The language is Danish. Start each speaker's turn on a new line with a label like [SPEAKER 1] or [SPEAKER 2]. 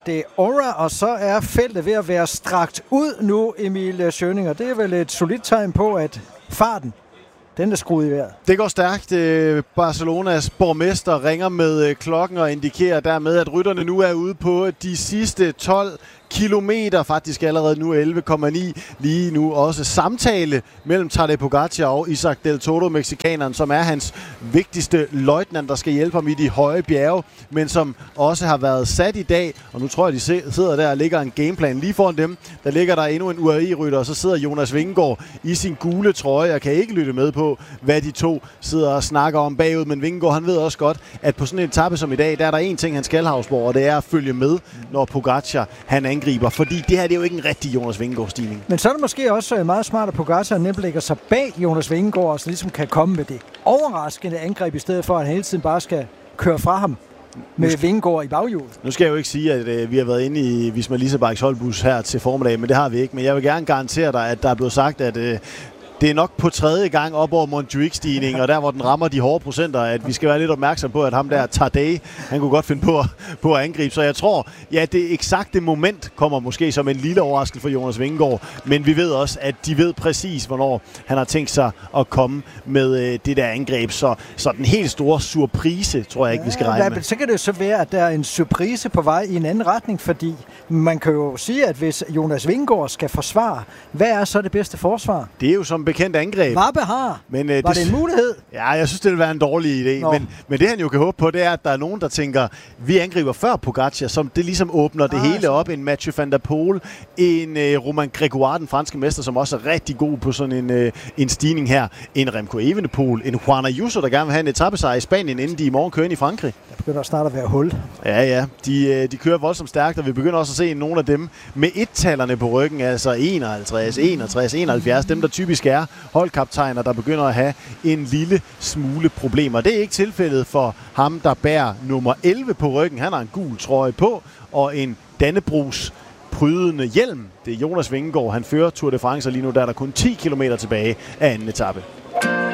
[SPEAKER 1] Deora, og så er feltet ved at være strakt ud nu, Emil Schøning, og det er vel et solidt tegn på, at farten, den er skruet i vejret.
[SPEAKER 2] Det går stærkt. Barcelonas borgmester ringer med klokken og indikerer dermed, at rytterne nu er ude på de sidste 12 kilometer, faktisk allerede nu 11,9. Lige nu også samtale mellem Tadej Pogačar og Isaac Del Toro, mexikaneren, som er hans vigtigste løjtnant, der skal hjælpe ham i de høje bjerge, men som også har været sat i dag. Og nu tror jeg, de sidder der og ligger en gameplan lige foran dem. Der ligger der endnu en UAE-rytter, og så sidder Jonas Vingegaard i sin gule trøje. Jeg kan ikke lytte med på, hvad de to sidder og snakker om bagud, men Vingegaard, han ved også godt, at på sådan en etape som i dag, der er der en ting, han skal, Havsborg, og det er at følge med, når Pogačar han angriber, fordi det her det er jo ikke en rigtig Jonas Vingegaard-stigning.
[SPEAKER 1] Men så er det måske også meget smart, at Pogačar nemt lægger sig bag Jonas Vingegaard, og så ligesom kan komme med det overraskende angreb, i stedet for at han hele tiden bare skal køre fra ham med Vingegaard i baghjulet.
[SPEAKER 2] Nu skal jeg jo ikke sige, at vi har været inde i Visma Leasebikes holdbus her til formiddag, men det har vi ikke. Men jeg vil gerne garantere dig, at der er blevet sagt, at det er nok på tredje gang op over Montjuic-stigningen, og der, hvor den rammer de hårde procenter, at vi skal være lidt opmærksom på, at ham der Tadej, han kunne godt finde på at angribe. Så jeg tror, ja, det eksakte moment kommer måske som en lille overraskelse for Jonas Vingegaard, men vi ved også, at de ved præcis, hvornår han har tænkt sig at komme med det der angreb. Så den helt store surprise, tror jeg ikke, vi skal regne med.
[SPEAKER 1] Så kan det jo så være, at der er en surprise på vej i en anden retning, fordi man kan jo sige, at hvis Jonas Vingegaard skal forsvare, hvad er så det bedste forsvar?
[SPEAKER 2] Det er jo som bekendt angreb.
[SPEAKER 1] Var det en mulighed?
[SPEAKER 2] Ja, jeg synes, det vil være en dårlig idé. Men det han jo kan håbe på, det er, at der er nogen, der tænker, vi angriber før Pogačar, som det ligesom åbner det hele op. En Mathieu van der Poel, en Romain Grégoire, den franske mester, som også er rigtig god på sådan en stigning her. En Remco Evenepoel, en Juan Ayuso, der gerne vil have en etapesejr i Spanien, inden de i morgen kører ind i Frankrig.
[SPEAKER 1] Der begynder snart at være hul.
[SPEAKER 2] Ja. De kører voldsomt stærkt, og vi begynder også at se nogle af dem med et-tallerne på ryggen, altså 51, 61, 71, dem der typisk er holdkaptajner, der begynder at have en lille smule problemer. Det er ikke tilfældet for ham, der bærer nummer 11 på ryggen. Han har en gul trøje på og en Dannebrogs prydende hjelm. Det er Jonas Vingegaard. Han fører Tour de France lige nu, der er der kun 10 km tilbage af anden etape.